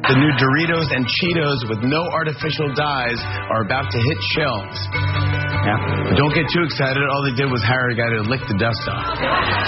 The new Doritos and Cheetos with no artificial dyes are about to hit shelves. Yeah. Don't get too excited. All they did was hire a guy to lick the dust off.